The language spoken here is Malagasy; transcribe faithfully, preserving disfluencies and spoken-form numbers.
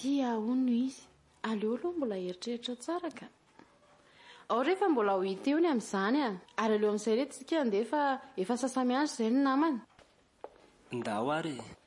dia hono izy aleo aloha mbola eritreritra tsara ka ao rehefa mbola ho hita eo ny amin'izany a ary aleo amin'izay reto tsika andefa efa sasamiandry izay ny namany ndao ary